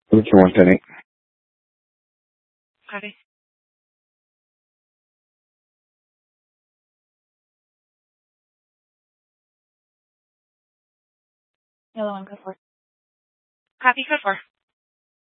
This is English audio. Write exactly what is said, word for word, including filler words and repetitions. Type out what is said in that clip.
Which one, Penny? Copy. The other one, code four. Copy, code four.